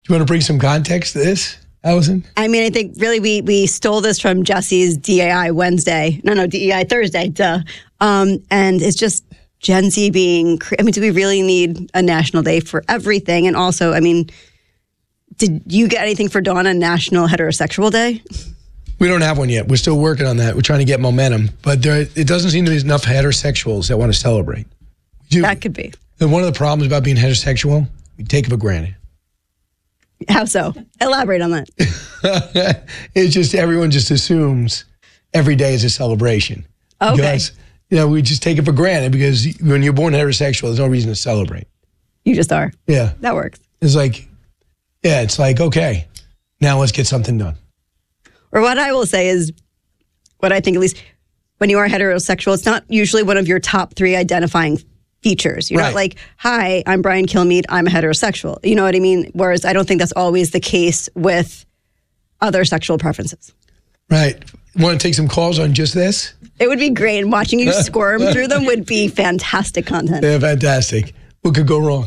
you want to bring some context to this, Allison? I mean, I think really we stole this from Jesse's DEI Thursday. Duh. And it's just Gen Z being, I mean, do we really need a national day for everything? And also, I mean, did you get anything for Donna National Heterosexual Day? We don't have one yet. We're still working on that. We're trying to get momentum. But it doesn't seem to be enough heterosexuals that want to celebrate. That could be. And one of the problems about being heterosexual, we take it for granted. How so? Elaborate on that. It's just everyone just assumes every day is a celebration. Okay. Because, we just take it for granted because when you're born heterosexual, there's no reason to celebrate. You just are. Yeah. That works. It's like, okay, now let's get something done. Or what I will say is, what I think at least, when you are heterosexual, it's not usually one of your top 3 identifying features. You're not like, hi, I'm Brian Kilmeade, I'm a heterosexual. You know what I mean? Whereas I don't think that's always the case with other sexual preferences. Right. Want to take some calls on just this? It would be great. And watching you squirm through them would be fantastic content. Yeah, fantastic. What could go wrong?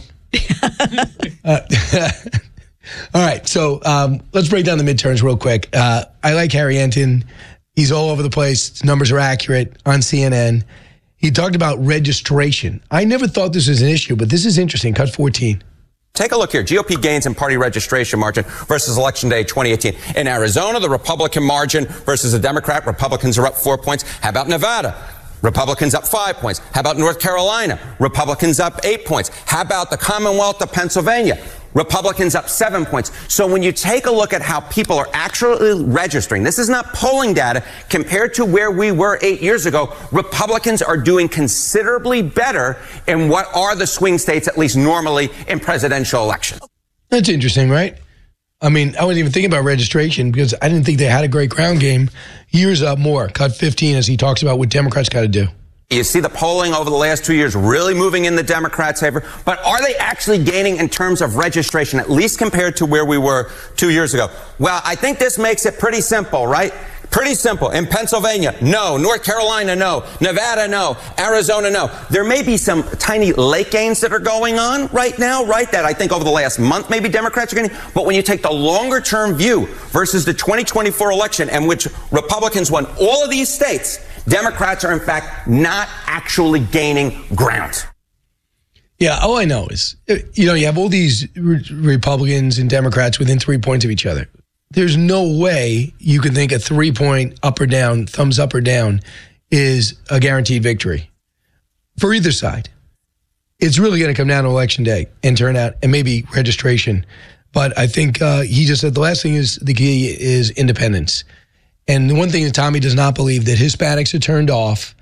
All right. So let's break down the midterms real quick. I like Harry Enten. He's all over the place. His numbers are accurate on CNN. He talked about registration. I never thought this was an issue, but this is interesting. Cut 14. Take a look here. GOP gains in party registration margin versus Election Day 2018. In Arizona, the Republican margin versus the Democrat, Republicans are up 4 points. How about Nevada? Republicans up 5 points. How about North Carolina? Republicans up 8 points. How about the Commonwealth of Pennsylvania? Republicans up 7 points. So when you take a look at how people are actually registering, this is not polling data, compared to where we were 8 years ago, Republicans are doing considerably better in what are the swing states, at least normally, in presidential elections. That's interesting, right? I mean, I wasn't even thinking about registration because I didn't think they had a great ground game. Years up more. Cut 15 as he talks about what Democrats got to do. You see the polling over the last 2 years really moving in the Democrats' favor. But are they actually gaining in terms of registration, at least compared to where we were 2 years ago? Well, I think this makes it pretty simple, right? Pretty simple. In Pennsylvania, no. North Carolina, no. Nevada, no. Arizona, no. There may be some tiny late gains that are going on right now, right? That I think over the last month, maybe Democrats are getting. But when you take the longer term view versus the 2024 election in which Republicans won all of these states, Democrats are, in fact, not actually gaining ground. Yeah, all I know is, you have all these Republicans and Democrats within 3 points of each other. There's no way you can think a 3-point up or down, thumbs up or down, is a guaranteed victory for either side. It's really going to come down to Election Day and turnout and maybe registration. But I think he just said the last thing is the key is independence. And the one thing that Tommy does not believe that Hispanics are turned off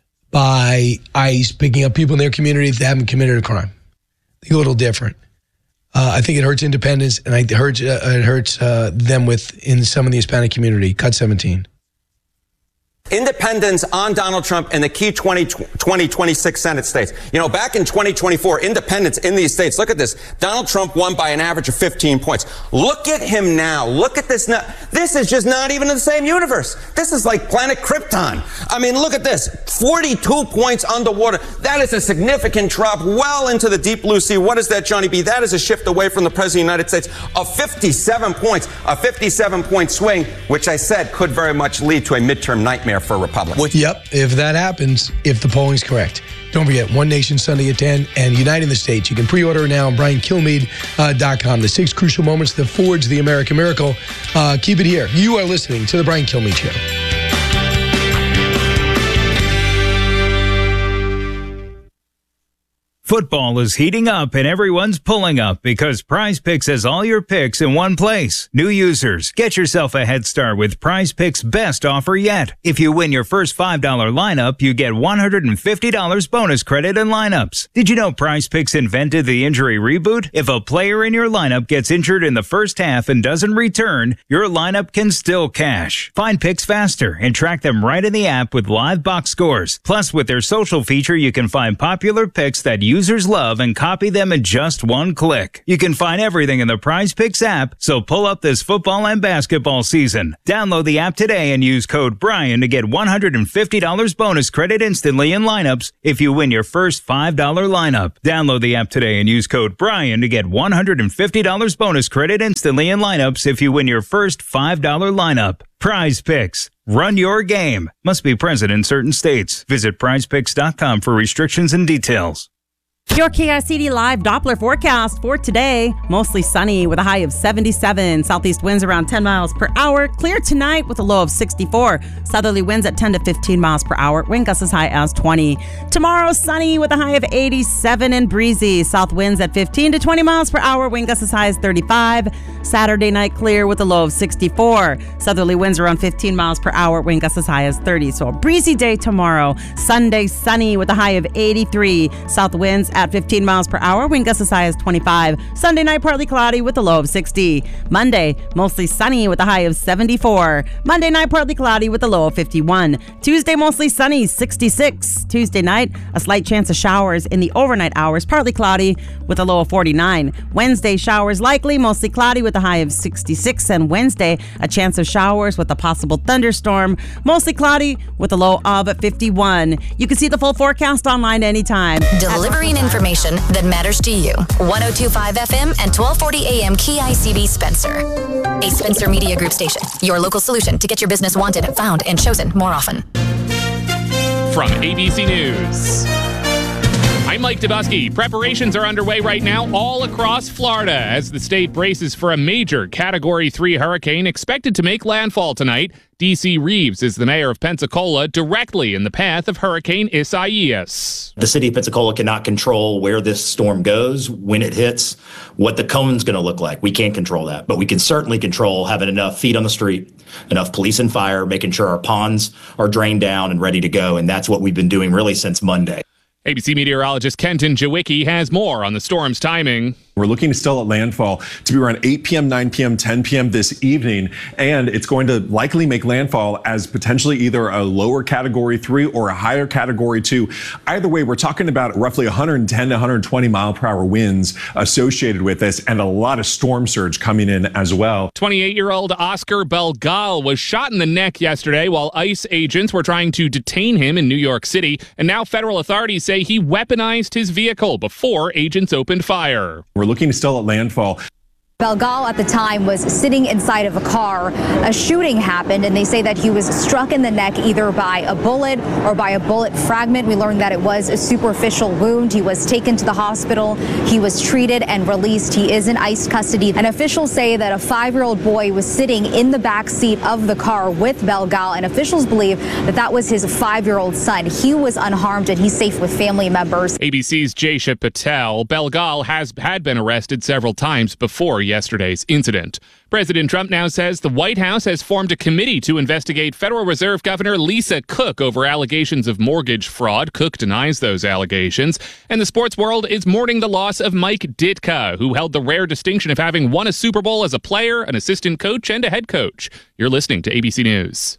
by ICE picking up people in their community that haven't committed a crime. I think a little different. I think it hurts independence, and it hurts them within some of the Hispanic community. Cut 17. Independents on Donald Trump in the key 2026 Senate states. Back in 2024, independents in these states, look at this. Donald Trump won by an average of 15 points. Look at him now. Look at this now. This is just not even in the same universe. This is like planet Krypton. I mean, look at this. 42 points underwater. That is a significant drop well into the deep blue sea. What is that, Johnny B? That is a shift away from the President of the United States of 57 points, a 57-point swing, which I said could very much lead to a midterm nightmare for Republicans. Yep, if that happens, if the polling's correct. Don't forget, One Nation Sunday at 10 and Uniting the States. You can pre-order now on BrianKilmeade.com. The 6 crucial moments that forge the American miracle. Keep it here. You are listening to The Brian Kilmeade Show. Football is heating up and everyone's pulling up because Prize Picks has all your picks in one place. New users, get yourself a head start with Prize Picks' best offer yet. If you win your first $5 lineup, you get $150 bonus credit in lineups. Did you know Prize Picks invented the injury reboot? If a player in your lineup gets injured in the first half and doesn't return, your lineup can still cash. Find picks faster and track them right in the app with live box scores. Plus, with their social feature, you can find popular picks that you users love and copy them in just one click. You can find everything in the Prize Picks app, so pull up this football and basketball season. Download the app today and use code Brian to get $150 bonus credit instantly in lineups if you win your first $5 lineup. Download the app today and use code Brian to get $150 bonus credit instantly in lineups if you win your first $5 lineup. Prize Picks. Run your game. Must be present in certain states. Visit prizepicks.com for restrictions and details. Your KICD Live Doppler forecast for today. Mostly sunny with a high of 77. Southeast winds around 10 miles per hour. Clear tonight with a low of 64. Southerly winds at 10 to 15 miles per hour. Wind gusts as high as 20. Tomorrow, sunny with a high of 87 and breezy. South winds at 15 to 20 miles per hour. Wind gusts as high as 35. Saturday night clear with a low of 64. Southerly winds around 15 miles per hour. Wind gusts as high as 30. So a breezy day tomorrow. Sunday, sunny with a high of 83. South winds at 15 miles per hour. Wind gusts as high as 25. Sunday night, partly cloudy with a low of 60. Monday, mostly sunny with a high of 74. Monday night, partly cloudy with a low of 51. Tuesday, mostly sunny, 66. Tuesday night, a slight chance of showers in the overnight hours, partly cloudy with a low of 49. Wednesday, showers likely, mostly cloudy with a high of 66. And Wednesday, a chance of showers with a possible thunderstorm, mostly cloudy with a low of 51. You can see the full forecast online anytime. Delivering information that matters to you. 102.5 FM and 1240 AM KICD Spencer. A Spencer Media Group station. Your local solution to get your business wanted, found, and chosen more often. From ABC News, I'm Mike Dubusky. Preparations are underway right now all across Florida as the state braces for a major Category 3 hurricane expected to make landfall tonight. D.C. Reeves is the mayor of Pensacola, directly in the path of Hurricane Isaias. The city of Pensacola cannot control where this storm goes, when it hits, what the cone's going to look like. We can't control that, but we can certainly control having enough feet on the street, enough police and fire, making sure our ponds are drained down and ready to go. And that's what we've been doing really since Monday. ABC meteorologist Kenton Jawicki has more on the storm's timing. We're looking still at landfall to be around 8 p.m., 9 p.m., 10 p.m. this evening, and it's going to likely make landfall as potentially either a lower Category 3 or a higher Category 2. Either way, we're talking about roughly 110 to 120 mile per hour winds associated with this and a lot of storm surge coming in as well. 28-year-old Oscar Belgal was shot in the neck yesterday while ICE agents were trying to detain him in New York City, and now federal authorities say he weaponized his vehicle before agents opened fire. We're looking still at landfall. Belgal at the time was sitting inside of a car. A shooting happened, and they say that he was struck in the neck either by a bullet or by a bullet fragment. We learned that it was a superficial wound. He was taken to the hospital. He was treated and released. He is in ICE custody. And officials say that a 5-year-old boy was sitting in the back seat of the car with Belgal, and officials believe that that was his 5-year-old son. He was unharmed, and he's safe with family members. ABC's Jaysha Patel. Belgal had been arrested several times before yesterday's incident. President Trump now says the White House has formed a committee to investigate Federal Reserve Governor Lisa Cook over allegations of mortgage fraud. Cook denies those allegations. And the sports world is mourning the loss of Mike Ditka, who held the rare distinction of having won a Super Bowl as a player, an assistant coach, and a head coach. You're listening to ABC News.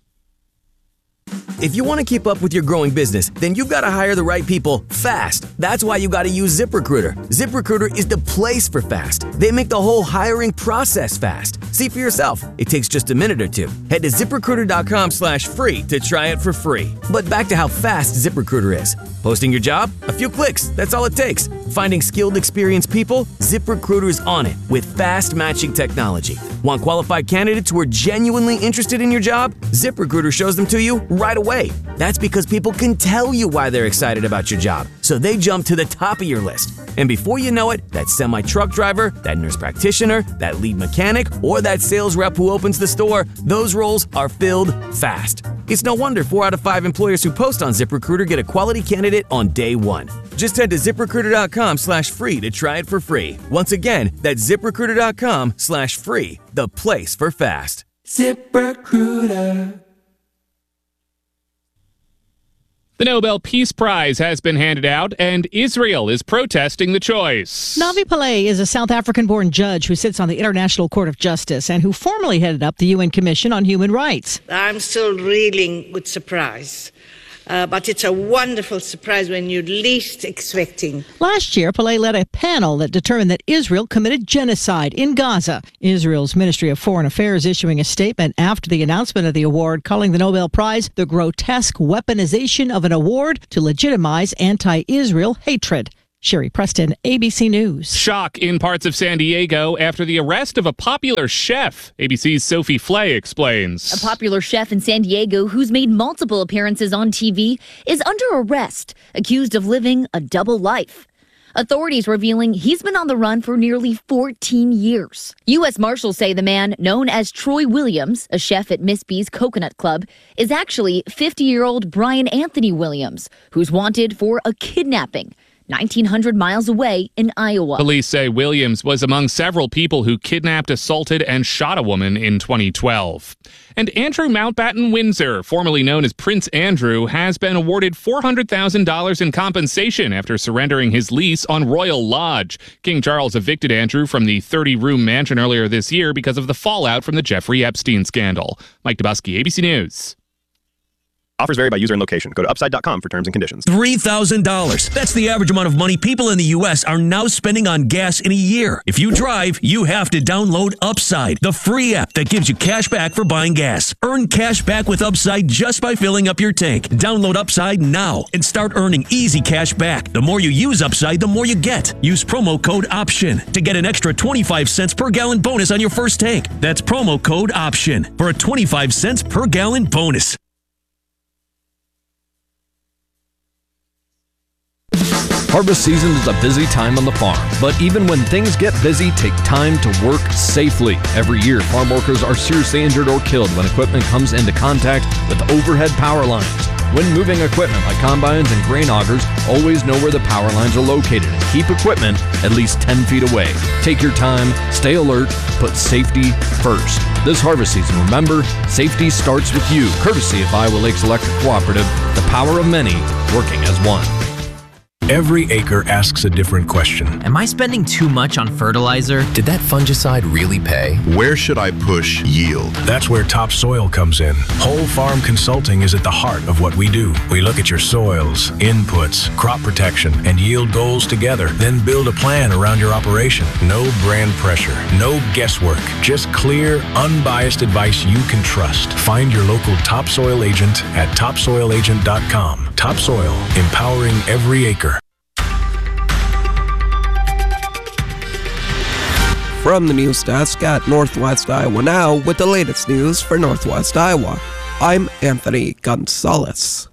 If you want to keep up with your growing business, then you've got to hire the right people fast. That's why you got to use ZipRecruiter. ZipRecruiter is the place for fast. They make the whole hiring process fast. See for yourself. It takes just a minute or two. Head to ZipRecruiter.com/free to try it for free. But back to how fast ZipRecruiter is. Posting your job? A few clicks. That's all it takes. Finding skilled, experienced people? ZipRecruiter is on it with fast matching technology. Want qualified candidates who are genuinely interested in your job? ZipRecruiter shows them to you right away. That's because people can tell you why they're excited about your job, so they jump to the top of your list. And before you know it, that semi-truck driver, that nurse practitioner, that lead mechanic, or that sales rep who opens the store, those roles are filled fast. It's no wonder 4 out of 5 employers who post on ZipRecruiter get a quality candidate on day one. Just head to ZipRecruiter.com/free to try it for free. Once again, that's ZipRecruiter.com/free, the place for fast. ZipRecruiter. The Nobel Peace Prize has been handed out, and Israel is protesting the choice. Navi Pillay is a South African-born judge who sits on the International Court of Justice and who formerly headed up the UN Commission on Human Rights. I'm still reeling with surprise but it's a wonderful surprise when you're least expecting. Last year, Pillay led a panel that determined that Israel committed genocide in Gaza. Israel's Ministry of Foreign Affairs issuing a statement after the announcement of the award, calling the Nobel Prize the grotesque weaponization of an award to legitimize anti-Israel hatred. Sherry Preston, ABC News. Shock in parts of San Diego after the arrest of a popular chef. ABC's Sophie Flay explains. A popular chef in San Diego who's made multiple appearances on TV is under arrest, accused of living a double life. Authorities revealing he's been on the run for nearly 14 years. U.S. Marshals say the man, known as Troy Williams, a chef at Miss B's Coconut Club, is actually 50-year-old Brian Anthony Williams, who's wanted for a kidnapping 1,900 miles away in Iowa. Police say Williams was among several people who kidnapped, assaulted, and shot a woman in 2012. And Andrew Mountbatten Windsor, formerly known as Prince Andrew, has been awarded $400,000 in compensation after surrendering his lease on Royal Lodge. King Charles evicted Andrew from the 30-room mansion earlier this year because of the fallout from the Jeffrey Epstein scandal. Mike Dubusky, ABC News. Offers vary by user and location. Go to upside.com for terms and conditions. $3,000. That's the average amount of money people in the U.S. are now spending on gas in a year. If you drive, you have to download Upside, the free app that gives you cash back for buying gas. Earn cash back with Upside just by filling up your tank. Download Upside now and start earning easy cash back. The more you use Upside, the more you get. Use promo code OPTION to get an extra 25 cents per gallon bonus on your first tank. That's promo code OPTION for a 25 cents per gallon bonus. Harvest season is a busy time on the farm, but even when things get busy, take time to work safely. Every year, farm workers are seriously injured or killed when equipment comes into contact with overhead power lines. When moving equipment like combines and grain augers, always know where the power lines are located and keep equipment at least 10 feet away. Take your time, stay alert, put safety first. This harvest season, remember, safety starts with you. Courtesy of Iowa Lakes Electric Cooperative, the power of many working as one. Every acre asks a different question. Am I spending too much on fertilizer? Did that fungicide really pay? Where should I push yield? That's where Topsoil comes in. Whole Farm Consulting is at the heart of what we do. We look at your soils, inputs, crop protection, and yield goals together, then build a plan around your operation. No brand pressure, no guesswork, just clear, unbiased advice you can trust. Find your local Topsoil agent at topsoilagent.com. Topsoil, empowering every acre. From the news desk at Northwest Iowa Now with the latest news for Northwest Iowa, I'm Anthony Gonzalez.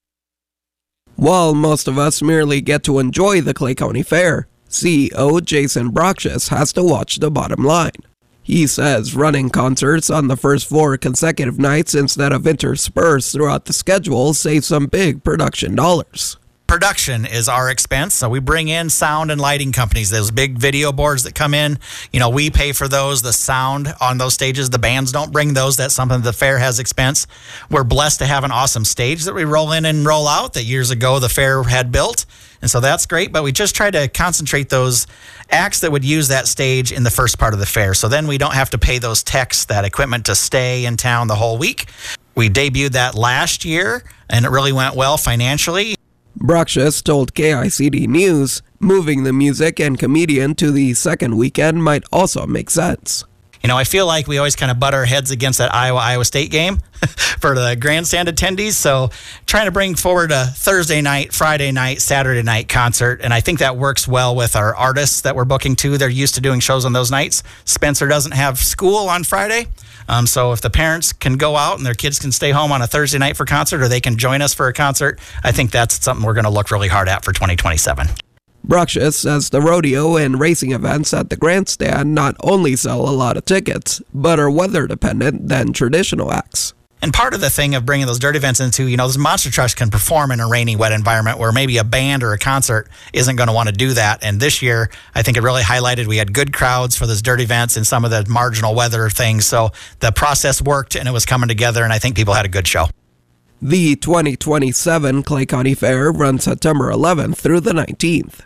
While most of us merely get to enjoy the Clay County Fair, CEO Jason Brockshus has to watch the bottom line. He says running concerts on the first 4 consecutive nights instead of interspersed throughout the schedule saves some big production dollars. Production is our expense, so we bring in sound and lighting companies. Those big video boards that come in, we pay for those. The sound on those stages, the bands don't bring those. That's something the fair has expense. We're blessed to have an awesome stage that we roll in and roll out that years ago the fair had built, and so that's great. But we just try to concentrate those acts that would use that stage in the first part of the fair, so then we don't have to pay those techs that equipment to stay in town the whole week. We debuted that last year, and it really went well financially. Brockshus told KICD News, moving the music and comedian to the second weekend might also make sense. I feel like we always kind of butt our heads against that Iowa State game for the grandstand attendees. So trying to bring forward a Thursday night, Friday night, Saturday night concert. And I think that works well with our artists that we're booking too. They're used to doing shows on those nights. Spencer doesn't have school on Friday. So if the parents can go out and their kids can stay home on a Thursday night for concert, or they can join us for a concert, I think that's something we're going to look really hard at for 2027. Brockshus says the rodeo and racing events at the grandstand not only sell a lot of tickets, but are weather dependent than traditional acts. And part of the thing of bringing those dirt events into, those monster trucks can perform in a rainy, wet environment where maybe a band or a concert isn't going to want to do that. And this year, I think it really highlighted we had good crowds for those dirt events and some of the marginal weather things. So the process worked and it was coming together, and I think people had a good show. The 2027 Clay County Fair runs September 11th through the 19th.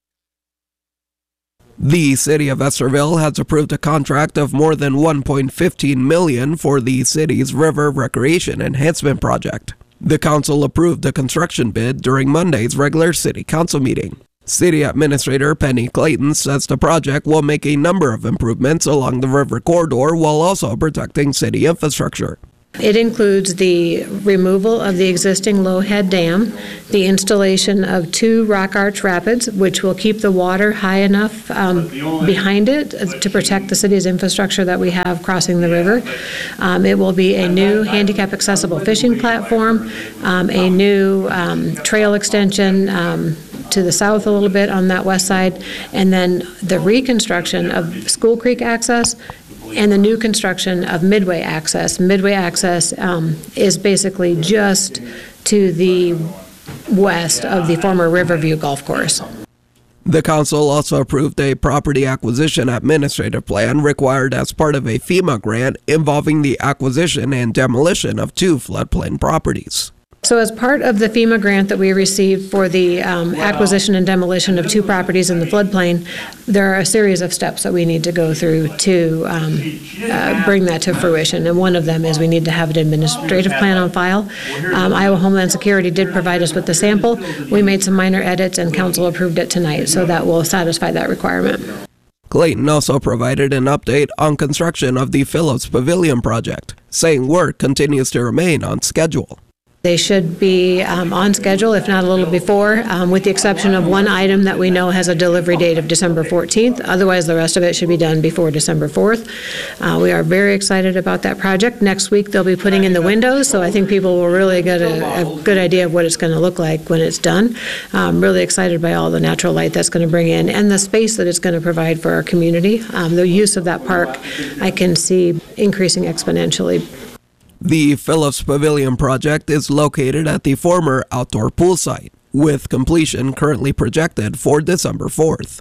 The city of Estherville has approved a contract of more than $1.15 million for the city's river recreation enhancement project. The council approved the construction bid during Monday's regular city council meeting. City Administrator Penny Clayton says the project will make a number of improvements along the river corridor while also protecting city infrastructure. It includes the removal of the existing Lowhead Dam, the installation of 2 rock arch rapids, which will keep the water high enough behind it to protect the city's infrastructure that we have crossing the river. It will be a new handicap accessible fishing platform, a new trail extension to the south a little bit on that west side, and then the reconstruction of School Creek access and the new construction of Midway access. Midway access is basically just to the west of the former Riverview Golf Course. The council also approved a property acquisition administrative plan required as part of a FEMA grant involving the acquisition and demolition of 2 floodplain properties. So as part of the FEMA grant that we received for the acquisition and demolition of 2 properties in the floodplain, there are a series of steps that we need to go through to bring that to fruition. And one of them is we need to have an administrative plan on file. Iowa Homeland Security did provide us with the sample. We made some minor edits and council approved it tonight, so that will satisfy that requirement. Clayton also provided an update on construction of the Phillips Pavilion project, saying work continues to remain on schedule. They should be on schedule, if not a little before, with the exception of one item that we know has a delivery date of December 14th. Otherwise, the rest of it should be done before December 4th. We are very excited about that project. Next week, they'll be putting in the windows, so I think people will really get a good idea of what it's going to look like when it's done. Really excited by all the natural light that's going to bring in and the space that it's going to provide for our community. The use of that park, I can see increasing exponentially. The Phillips Pavilion project is located at the former outdoor pool site, with completion currently projected for December 4th.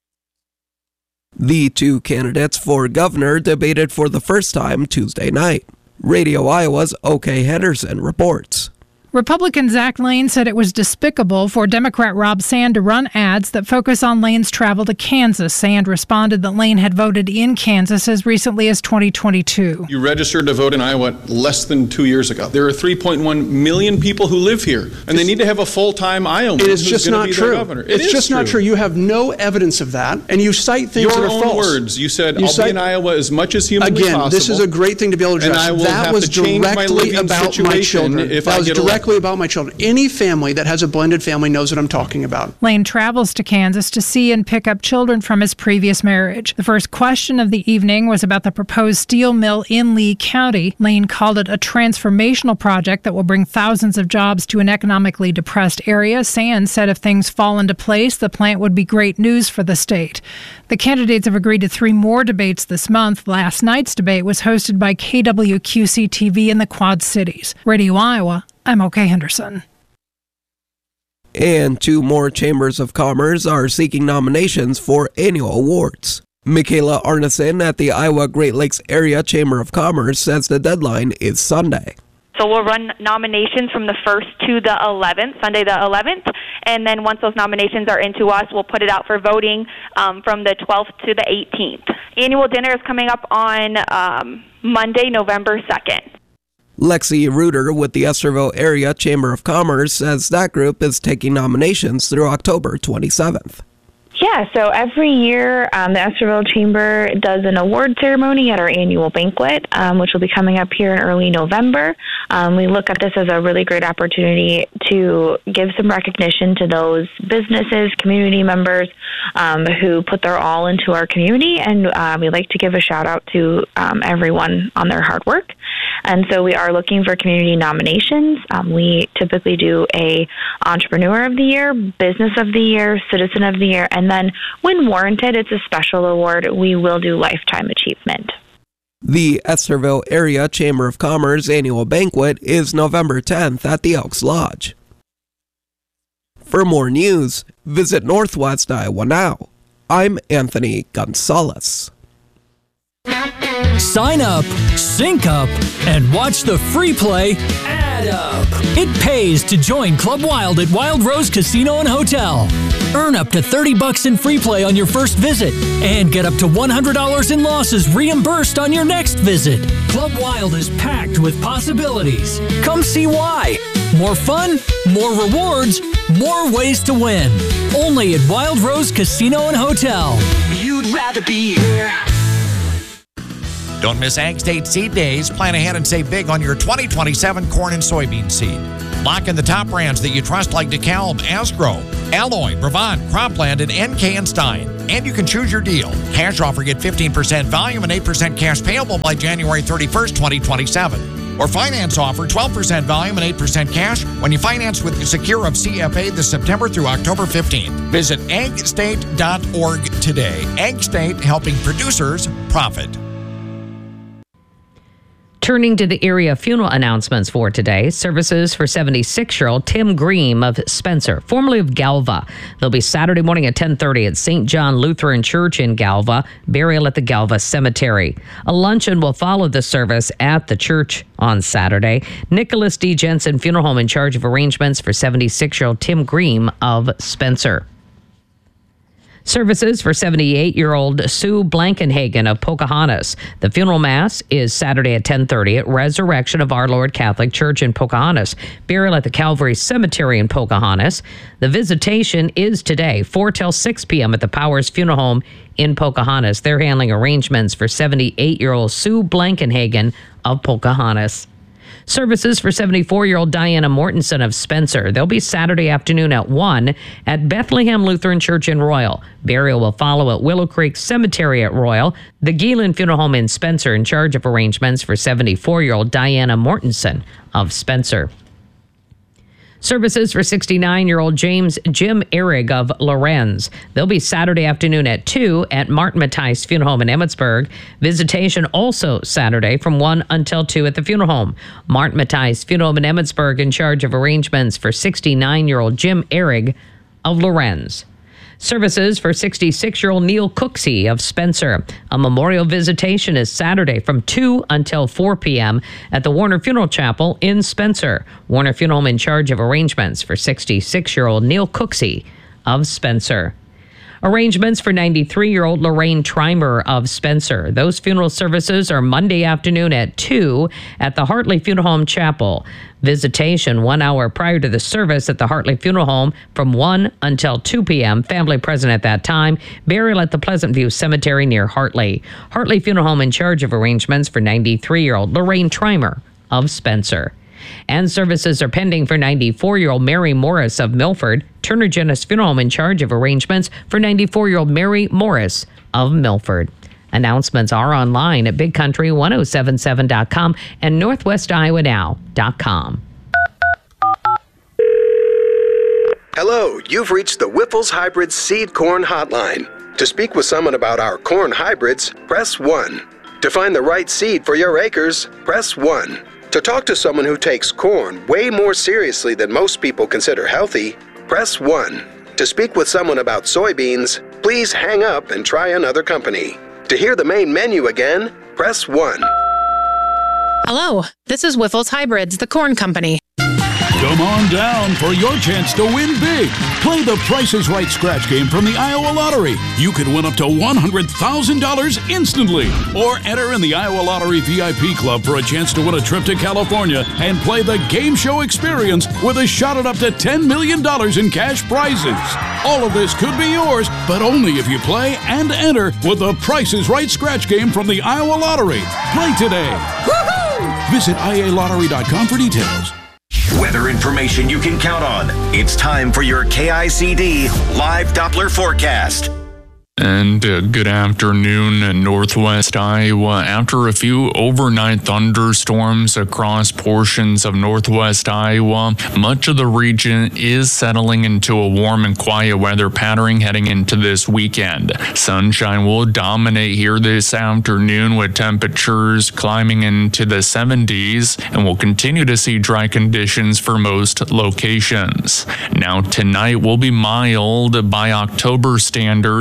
The 2 candidates for governor debated for the first time Tuesday night. Radio Iowa's O.K. Henderson reports. Republican Zach Lane said it was despicable for Democrat Rob Sand to run ads that focus on Lane's travel to Kansas. Sand responded that Lane had voted in Kansas as recently as 2022. You registered to vote in Iowa less than 2 years ago. There are 3.1 million people who live here, and they need to have a full-time Iowan. It is just not true. It's just not true. You have no evidence of that, and you cite things that are false. Your own words. You said, I'll be in Iowa as much as humanly possible. Again, this is a great thing to be able to address. And I will that have was to change my directly living about my children. if that I was get directly about my children. Any family that has a blended family knows what I'm talking about. Lane travels to Kansas to see and pick up children from his previous marriage. The first question of the evening was about the proposed steel mill in Lee County. Lane called it a transformational project that will bring thousands of jobs to an economically depressed area. Sand said if things fall into place, the plant would be great news for the state. The candidates have agreed to 3 more debates this month. Last night's debate was hosted by KWQC-TV in the Quad Cities. Radio Iowa, I'm O.K. Henderson. And 2 more chambers of commerce are seeking nominations for annual awards. Michaela Arneson at the Iowa Great Lakes Area Chamber of Commerce says the deadline is Sunday. So we'll run nominations from the 1st to the 11th, Sunday the 11th, and then once those nominations are into us, we'll put it out for voting from the 12th to the 18th. Annual dinner is coming up on Monday, November 2nd. Lexi Reuter with the Estherville Area Chamber of Commerce says that group is taking nominations through October 27th. Yeah, so every year the Estherville Chamber does an award ceremony at our annual banquet, which will be coming up here in early November. We look at this as a really great opportunity to give some recognition to those businesses, community members who put their all into our community, and we like to give a shout out to everyone on their hard work. And so we are looking for community nominations. We typically do a Entrepreneur of the Year, Business of the Year, Citizen of the Year, and then when warranted, it's a special award. We will do Lifetime Achievement. The Estherville Area Chamber of Commerce annual banquet is November 10th at the Elks Lodge. For more news, visit Northwest Iowa Now. I'm Anthony Gonzalez. Sign up, sync up, and watch the free play Add Up. It pays to join Club Wild at Wild Rose Casino and Hotel. Earn up to $30 in free play on your first visit and get up to $100 in losses reimbursed on your next visit. Club Wild is packed with possibilities. Come see why. More fun, more rewards, more ways to win. Only at Wild Rose Casino and Hotel. You'd rather be here. Don't miss Ag State Seed Days. Plan ahead and save big on your 2027 corn and soybean seed. Lock in the top brands that you trust like DeKalb, Asgrow, Alloy, Brevant, Cropland, and NK & Stein. And you can choose your deal. Cash offer, get 15% volume and 8% cash payable by January 31st, 2027. Or finance offer, 12% volume and 8% cash when you finance with the Secure of CFA this September through October 15th. Visit agstate.org today. Ag State, helping producers profit. Turning to the area funeral announcements for today, services for 76-year-old Tim Green of Spencer, formerly of Galva. They'll be Saturday morning at 10:30 at St. John Lutheran Church in Galva, burial at the Galva Cemetery. A luncheon will follow the service at the church on Saturday. Nicholas D. Jensen Funeral Home in charge of arrangements for 76-year-old Tim Green of Spencer. Services for 78-year-old Sue Blankenhagen of Pocahontas. The funeral mass is Saturday at 10:30 at Resurrection of Our Lord Catholic Church in Pocahontas. Burial at the Calvary Cemetery in Pocahontas. The visitation is today, 4 till 6 p.m. at the Powers Funeral Home in Pocahontas. They're handling arrangements for 78-year-old Sue Blankenhagen of Pocahontas. Services for 74-year-old Diana Mortensen of Spencer. They'll be Saturday afternoon at 1 at Bethlehem Lutheran Church in Royal. Burial will follow at Willow Creek Cemetery at Royal. The Geelan Funeral Home in Spencer in charge of arrangements for 74-year-old Diana Mortensen of Spencer. Services for 69-year-old Jim Ehrig of Lorenz. They'll be Saturday afternoon at 2 at Martin Matthijs Funeral Home in Emmitsburg. Visitation also Saturday from 1 until 2 at the funeral home. Martin Matthijs Funeral Home in Emmitsburg in charge of arrangements for 69-year-old Jim Ehrig of Lorenz. Services for 66-year-old Neil Cooksey of Spencer. A memorial visitation is Saturday from 2 until 4 p.m. at the Warner Funeral Chapel in Spencer. Warner Funeral Home in charge of arrangements for 66-year-old Neil Cooksey of Spencer. Arrangements for 93-year-old Lorraine Trimer of Spencer. Those funeral services are Monday afternoon at 2 at the Hartley Funeral Home Chapel. Visitation 1 hour prior to the service at the Hartley Funeral Home from 1 until 2 p.m. Family present at that time. Burial at the Pleasant View Cemetery near Hartley. Hartley Funeral Home in charge of arrangements for 93-year-old Lorraine Trimer of Spencer. And services are pending for 94-year-old Mary Morris of Milford. Turner Genis Funeral Home in charge of arrangements for 94-year-old Mary Morris of Milford. Announcements are online at bigcountry1077.com and northwestiowa.now.com. Hello, you've reached the Whipple's Hybrid Seed Corn Hotline. To speak with someone about our corn hybrids, press 1. To find the right seed for your acres, press 1. To talk to someone who takes corn way more seriously than most people consider healthy, press 1. To speak with someone about soybeans, please hang up and try another company. To hear the main menu again, press 1. Hello, this is Whiffle's Hybrids, the corn company. Come on down for your chance to win big. Play the Price is Right scratch game from the Iowa Lottery. You could win up to $100,000 instantly. Or enter in the Iowa Lottery VIP Club for a chance to win a trip to California and play the game show experience with a shot at up to $10 million in cash prizes. All of this could be yours, but only if you play and enter with the Price is Right scratch game from the Iowa Lottery. Play today. Woohoo! Visit ialottery.com for details. Weather information you can count on. It's time for your KICD live Doppler forecast. And good afternoon in northwest Iowa. After a few overnight thunderstorms across portions of northwest Iowa, much of the region is settling into a warm and quiet weather pattern heading into this weekend. Sunshine will dominate here this afternoon with temperatures climbing into the 70s, and we'll continue to see dry conditions for most locations. Now tonight will be mild by October standards with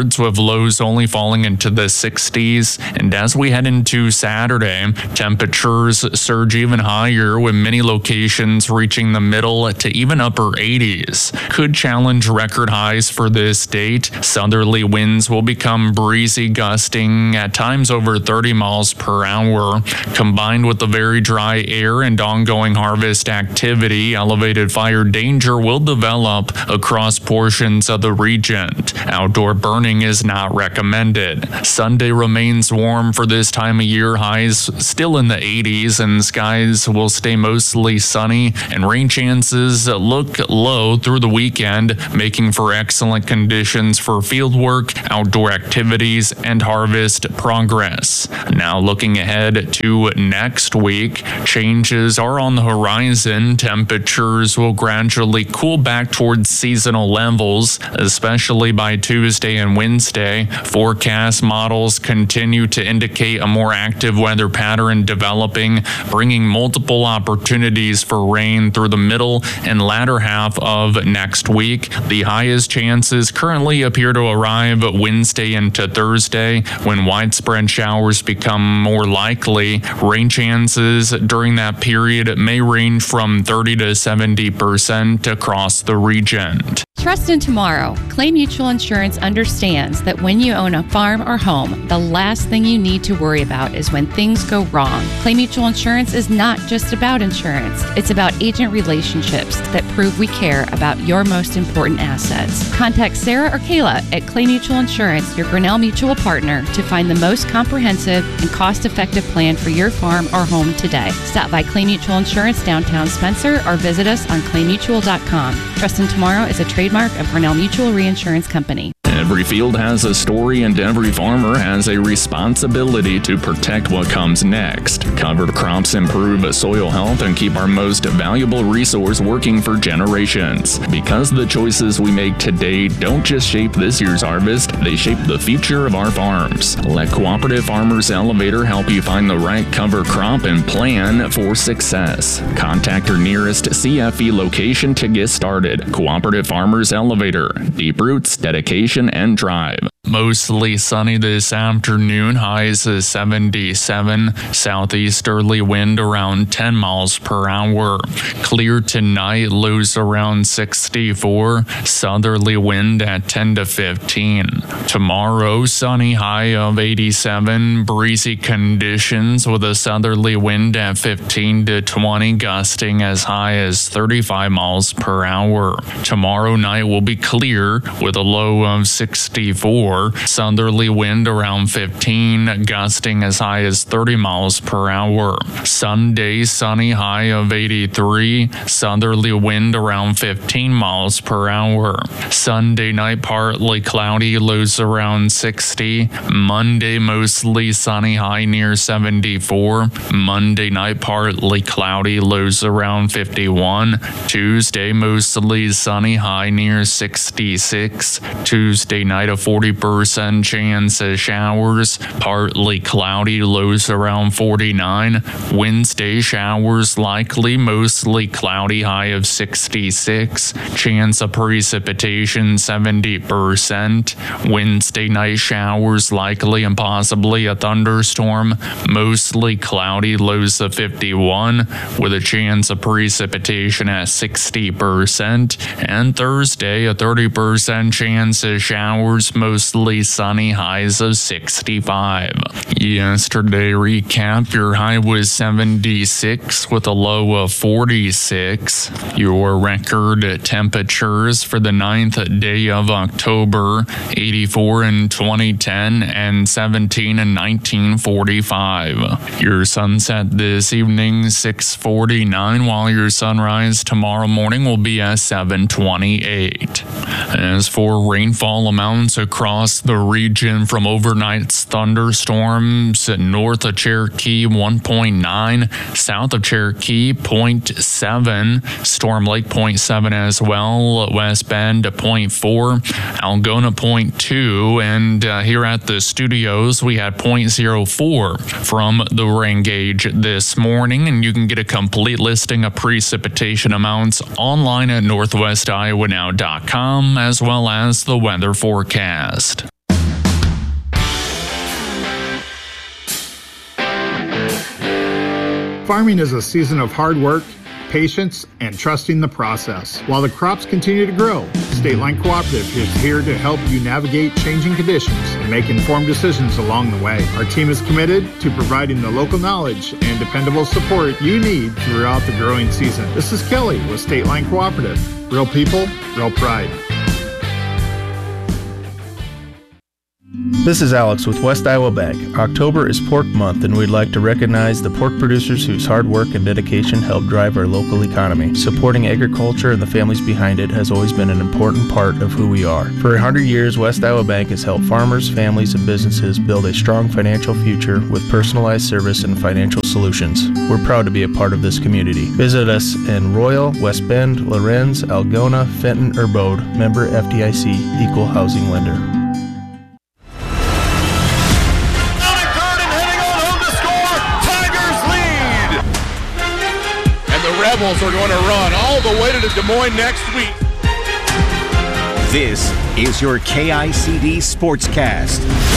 lows only falling into the 60s. And as we head into Saturday, temperatures surge even higher, with many locations reaching the middle to even upper 80s. Could challenge record highs for this date. Southerly winds will become breezy, gusting at times over 30 miles per hour. Combined with the very dry air and ongoing harvest activity, elevated fire danger will develop across portions of the region. Outdoor burning is not recommended. Sunday remains warm for this time of year, highs still in the 80s, and skies will stay mostly sunny, and rain chances look low through the weekend, making for excellent conditions for field work, outdoor activities, and harvest progress. Now looking ahead to next week, changes are on the horizon. Temperatures will gradually cool back towards seasonal levels, especially by Tuesday and Wednesday. Forecast models continue to indicate a more active weather pattern developing, bringing multiple opportunities for rain through the middle and latter half of next week. The highest chances currently appear to arrive Wednesday into Thursday, when widespread showers become more likely. Rain chances during that period may range from 30 to 70% across the region. Trust in tomorrow. Clay Mutual Insurance understands that when you own a farm or home, the last thing you need to worry about is when things go wrong. Clay Mutual Insurance is not just about insurance. It's about agent relationships that prove we care about your most important assets. Contact Sarah or Kayla at Clay Mutual Insurance, your Grinnell Mutual partner, to find the most comprehensive and cost-effective plan for your farm or home today. Stop by Clay Mutual Insurance downtown Spencer or visit us on claymutual.com. Trust in tomorrow is a trademark of Grinnell Mutual Reinsurance Company. Every field has a story, and every farmer has a responsibility to protect what comes next. Covered crops improve soil health and keep our most valuable resource working for generations. Because the choices we make today don't just shape this year's harvest, they shape the future of our farms. Let Cooperative Farmers Elevator help you find the right cover crop and plan for success. Contact your nearest CFE location to get started. Cooperative Farmers Elevator. Deep roots, dedication, and drive. Mostly sunny this afternoon, highs is 77, southeasterly wind around 10 miles per hour. Clear tonight, lows around 64, southerly wind at 10 to 15. Tomorrow, sunny, high of 87, breezy conditions with a southerly wind at 15 to 20, gusting as high as 35 miles per hour. Tomorrow night will be clear with a low of 64. Southerly wind around 15, gusting as high as 30 miles per hour. Sunday, sunny, high of 83, southerly wind around 15 miles per hour. Sunday night, partly cloudy, lows around 60. Monday, mostly sunny, high near 74. Monday night, partly cloudy, lows around 51. Tuesday, mostly sunny, high near 66. Tuesday night, a 40% chance of showers, partly cloudy, lows around 49. Wednesday, showers likely, mostly cloudy, high of 66. Chance of precipitation 70%. Wednesday night, showers likely and possibly a thunderstorm, mostly cloudy, lows of 51, with a chance of precipitation at 60%. And Thursday, a 30% chance of showers, mostly sunny, highs of 65. Yesterday recap, your high was 76 with a low of 46. Your record temperatures for the 9th day of October, 84 in 2010 and 17 in 1945. Your sunset this evening, 6:49, while your sunrise tomorrow morning will be at 7:28. As for rainfall amounts across the region from overnight thunderstorms, north of Cherokee 1.9, south of Cherokee 0.7, Storm Lake 0.7 as well, West Bend 0.4, Algona 0.2, and here at the studios we had 0.04 from the rain gauge this morning, and you can get a complete listing of precipitation amounts online at northwestiowanow.com as well as the weather forecast. Farming is a season of hard work, patience, and trusting the process. While the crops continue to grow, State Line Cooperative is here to help you navigate changing conditions and make informed decisions along the way. Our team is committed to providing the local knowledge and dependable support you need throughout the growing season. This is Kelly with State Line Cooperative. Real people, real pride. This is Alex with West Iowa Bank. October is Pork Month, and we'd like to recognize the pork producers whose hard work and dedication help drive our local economy. Supporting agriculture and the families behind it has always been an important part of who we are. For 100 years, West Iowa Bank has helped farmers, families, and businesses build a strong financial future with personalized service and financial solutions. We're proud to be a part of this community. Visit us in Royal, West Bend, Lorenz, Algona, Fenton, or Bode. Member FDIC, Equal Housing Lender. Rebels are going to run all the way to Des Moines next week. This is your KICD Sportscast.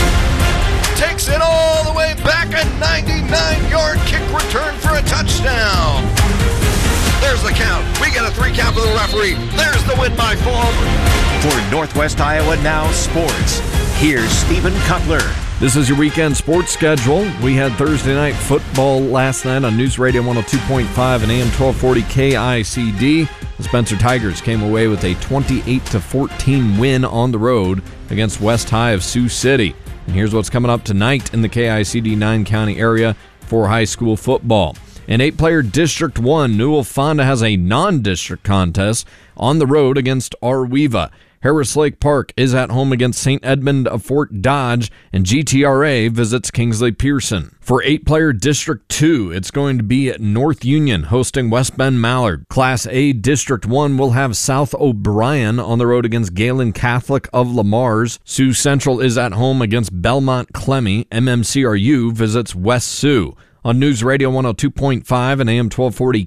Takes it all the way back, a 99-yard kick return for a touchdown. There's the count. We get a 3 count for the referee. There's the win by 4. For Northwest Iowa Now Sports, here's Stephen Cutler. This is your weekend sports schedule. We had Thursday night football last night on News Radio 102.5 and AM 1240 KICD. The Spencer Tigers came away with a 28-14 win on the road against West High of Sioux City. And here's what's coming up tonight in the KICD 9-county area for high school football. In 8-player District 1, Newell-Fonda has a non-district contest on the road against Arweva. Harris Lake Park is at home against St. Edmund of Fort Dodge, and GTRA visits Kingsley Pearson. For 8-player District 2, it's going to be at North Union hosting West Bend Mallard. Class A District 1 will have South O'Brien on the road against Galen Catholic of Lamar's. Sioux Central is at home against Belmont Clemmy. MMCRU visits West Sioux. On News Radio 102.5 and AM 1240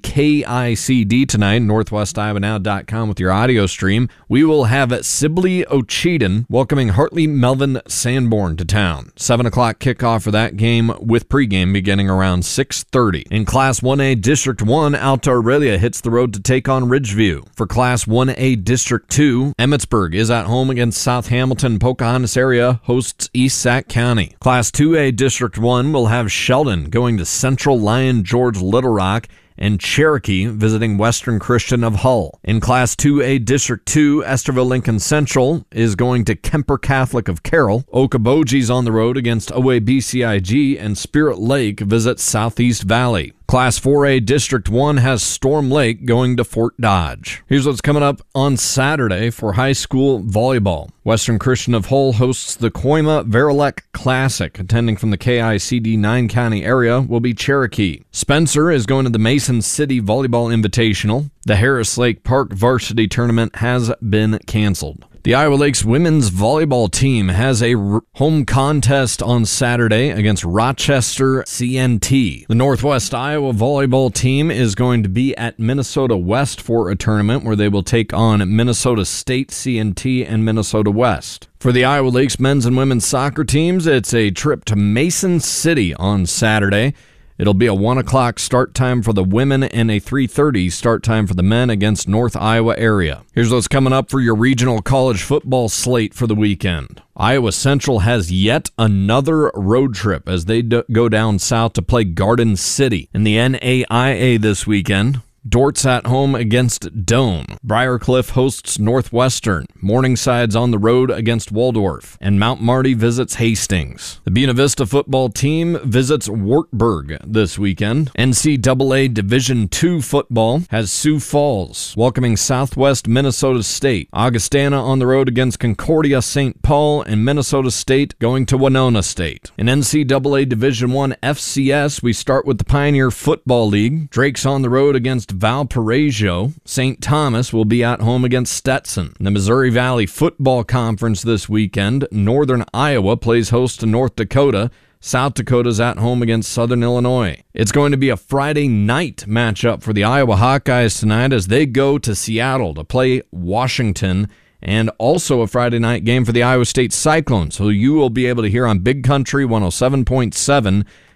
KICD tonight, NorthwestIowaNow.com with your audio stream, we will have Sibley Ocheyedan welcoming Hartley Melvin Sanborn to town. 7 o'clock kickoff for that game with pregame beginning around 6:30. In Class 1A District 1, Alta Aurelia hits the road to take on Ridgeview. For Class 1A District 2, Emmitsburg is at home against South Hamilton. Pocahontas area hosts East Sac County. Class 2A District 1 will have Sheldon going to Central Lion George Little Rock, and Cherokee visiting Western Christian of Hull. In Class 2A District 2, Esterville Lincoln Central is going to Kemper Catholic of Carroll. Okoboji's on the road against OABCIG, and Spirit Lake visits Southeast Valley. Class 4A District 1 has Storm Lake going to Fort Dodge. Here's what's coming up on Saturday for high school volleyball. Western Christian of Hull hosts the Koima Verelec Classic. Attending from the KICD 9-county area will be Cherokee. Spencer is going to the Mason City Volleyball Invitational. The Harris Lake Park Varsity Tournament has been canceled. The Iowa Lakes women's volleyball team has a home contest on Saturday against Rochester CNT. The Northwest Iowa volleyball team is going to be at Minnesota West for a tournament where they will take on Minnesota State CNT and Minnesota West. For the Iowa Lakes men's and women's soccer teams, it's a trip to Mason City on Saturday. It'll be a 1 o'clock start time for the women and a 3:30 start time for the men against North Iowa area. Here's what's coming up for your regional college football slate for the weekend. Iowa Central has yet another road trip as they go down south to play Garden City in the NAIA this weekend. Dort's at home against Doane. Briarcliff hosts Northwestern. Morningside's on the road against Waldorf. And Mount Marty visits Hastings. The Buena Vista football team visits Wartburg this weekend. NCAA Division II football has Sioux Falls welcoming Southwest Minnesota State. Augustana on the road against Concordia St. Paul, and Minnesota State going to Winona State. In NCAA Division I FCS, we start with the Pioneer Football League. Drake's on the road against Valparaiso. St. Thomas will be at home against Stetson. In the Missouri Valley Football Conference this weekend, Northern Iowa plays host to North Dakota. South Dakota's at home against Southern Illinois. It's going to be a Friday night matchup for the Iowa Hawkeyes tonight as they go to Seattle to play Washington, and also a Friday night game for the Iowa State Cyclones, who you will be able to hear on Big Country 107.7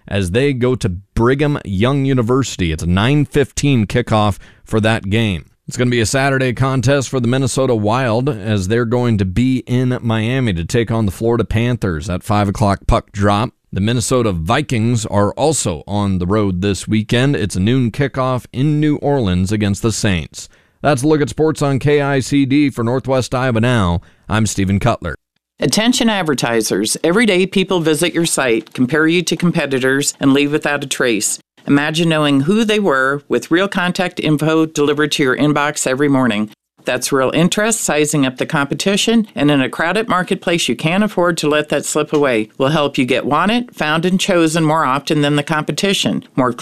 as they go to Brigham Young University. It's a 9:15 kickoff for that game. It's going to be a Saturday contest for the Minnesota Wild as they're going to be in Miami to take on the Florida Panthers at 5 o'clock puck drop. The Minnesota Vikings are also on the road this weekend. It's a noon kickoff in New Orleans against the Saints. That's a look at sports on KICD. For Northwest Iowa Now, I'm Stephen Cutler. Attention advertisers. Every day people visit your site, compare you to competitors, and leave without a trace. Imagine knowing who they were with real contact info delivered to your inbox every morning. That's real interest, sizing up the competition, and in a crowded marketplace, you can't afford to let that slip away. We'll help you get wanted, found, and chosen more often than the competition. More